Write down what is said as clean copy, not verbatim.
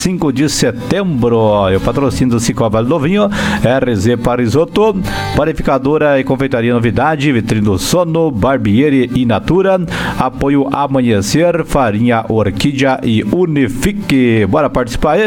5 de setembro. O patrocínio do Cicobi Vale do Vinho, RZ Parisoto, Panificadora e Confeitaria Novidade, Vitrine do Sono, Barbieri e Natura, Apoio Amanhecer, Farinha Orquídea e Unifique. Bora participar aí?